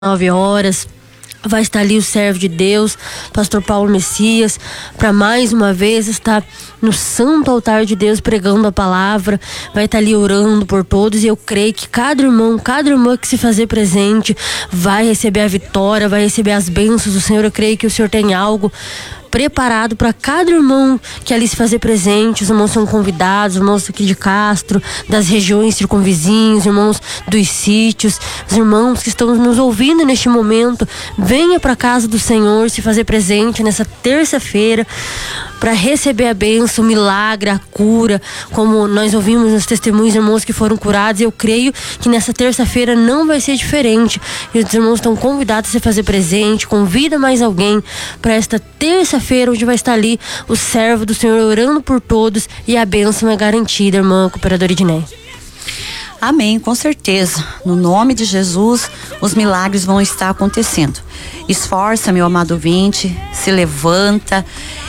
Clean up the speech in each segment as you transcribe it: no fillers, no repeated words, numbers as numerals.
9 horas. Vai estar ali o servo de Deus, pastor Paulo Messias, para mais uma vez estar no santo altar de Deus pregando a palavra. Vai estar ali orando por todos, e eu creio que cada irmão, cada irmã que se fazer presente vai receber a vitória, vai receber as bênçãos do Senhor. Eu creio que o Senhor tem algo preparado para cada irmão que ali se fazer presente. Os irmãos são convidados, os irmãos aqui de Castro, das regiões circunvizinhas, irmãos dos sítios, os irmãos que estão nos ouvindo neste momento. Venha para a casa do Senhor se fazer presente nessa terça-feira para receber a bênção, o milagre, a cura, como nós ouvimos nos testemunhos de irmãos que foram curados. Eu creio que nessa terça-feira não vai ser diferente, e os irmãos estão convidados a se fazer presente. Convida mais alguém para esta terça-feira, onde vai estar ali o servo do Senhor orando por todos, e a bênção é garantida, irmã cooperadora Ednei. Amém, com certeza. No nome de Jesus, os milagres vão estar acontecendo. Esforça, meu amado ouvinte, se levanta.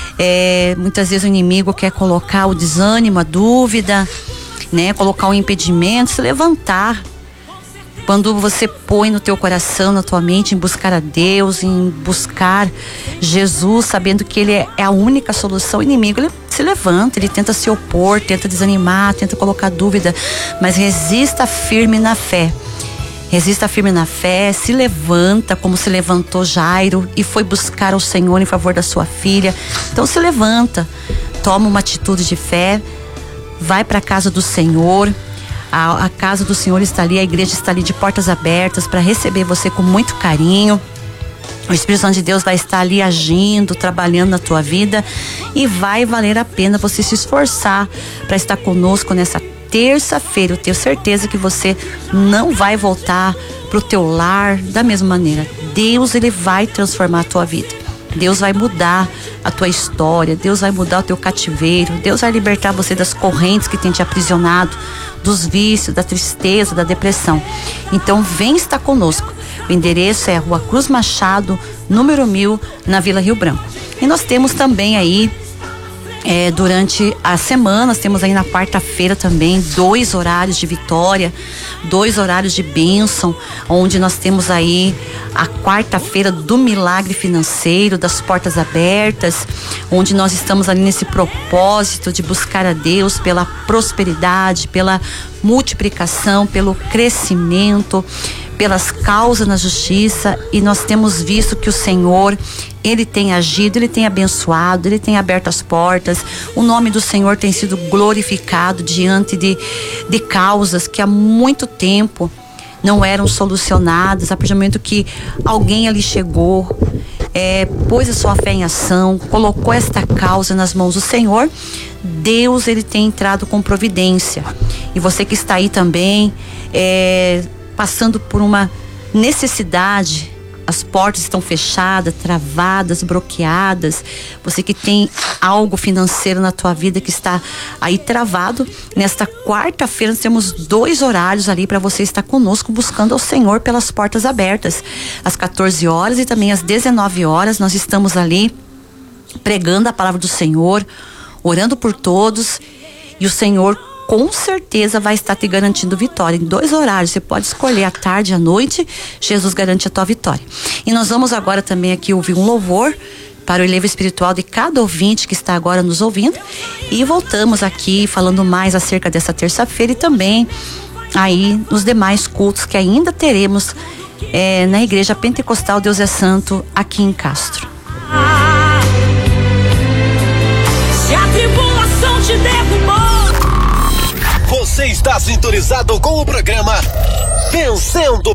Muitas vezes o inimigo quer colocar o desânimo, a dúvida, né? Colocar um impedimento, se levantar. Quando você põe no teu coração, na tua mente, em buscar a Deus, em buscar Jesus, sabendo que Ele é a única solução, o inimigo, ele se levanta, ele tenta se opor, tenta desanimar, tenta colocar dúvida, mas resista firme na fé. Resista firme na fé, se levanta como se levantou Jairo e foi buscar o Senhor em favor da sua filha. Então se levanta, toma uma atitude de fé, vai para a casa do Senhor. A casa do Senhor está ali, a igreja está ali de portas abertas para receber você com muito carinho. O Espírito Santo de Deus vai estar ali agindo, trabalhando na tua vida, e vai valer a pena você se esforçar para estar conosco nessa terça-feira. Eu tenho certeza que você não vai voltar pro teu lar da mesma maneira. Deus, ele vai transformar a tua vida. Deus vai mudar a tua história. Deus vai mudar o teu cativeiro. Deus vai libertar você das correntes que tem te aprisionado, dos vícios, da tristeza, da depressão. Então vem estar conosco. O endereço é a Rua Cruz Machado, número 1000, na Vila Rio Branco. E nós temos também aí, durante as semanas, temos aí na quarta-feira também 2 horários de vitória, 2 horários de bênção, onde nós temos aí a quarta-feira do milagre financeiro, das portas abertas, onde nós estamos ali nesse propósito de buscar a Deus pela prosperidade, pela multiplicação, pelo crescimento, pelas causas na justiça. E nós temos visto que o Senhor, ele tem agido, ele tem abençoado, ele tem aberto as portas. O nome do Senhor tem sido glorificado diante de causas que há muito tempo não eram solucionadas. A partir do momento que alguém ali chegou, pôs a sua fé em ação, colocou esta causa nas mãos do Senhor, Deus, ele tem entrado com providência. E você que está aí também, passando por uma necessidade, as portas estão fechadas, travadas, bloqueadas. Você que tem algo financeiro na tua vida que está aí travado, nesta quarta-feira nós temos 2 horários ali para você estar conosco buscando ao Senhor pelas portas abertas. Às 14 horas e também às 19 horas nós estamos ali pregando a palavra do Senhor, orando por todos, e o Senhor com certeza vai estar te garantindo vitória. Em 2 horários, você pode escolher à tarde e à noite, Jesus garante a tua vitória. E nós vamos agora também aqui ouvir um louvor para o elevo espiritual de cada ouvinte que está agora nos ouvindo, e voltamos aqui falando mais acerca dessa terça-feira e também aí nos demais cultos que ainda teremos na Igreja Pentecostal Deus é Santo aqui em Castro. Se a tribulação te derrubou, você está sintonizado com o programa Vencendo